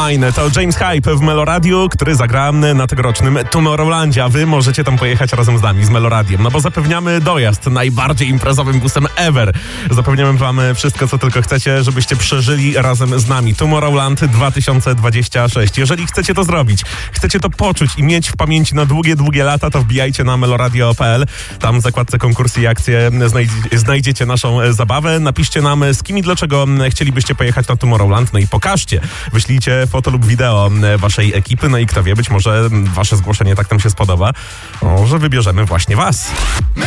Mine. To James Hype w Meloradiu, który zagra na tegorocznym Tomorrowlandzie, a wy możecie tam pojechać razem z nami, z Meloradiem, no bo zapewniamy dojazd najbardziej imprezowym busem ever. Zapewniamy wam wszystko, co tylko chcecie, żebyście przeżyli razem z nami Tomorrowland 2026. Jeżeli chcecie to zrobić, chcecie to poczuć i mieć w pamięci na długie, długie lata, to wbijajcie na meloradio.pl. Tam w zakładce konkursy i akcje znajdziecie naszą zabawę. Napiszcie nam, z kim i dlaczego chcielibyście pojechać na Tomorrowland, no i pokażcie. Wyślijcie foto lub wideo waszej ekipy, no i kto wie, być może wasze zgłoszenie tak nam się spodoba, że wybierzemy właśnie was.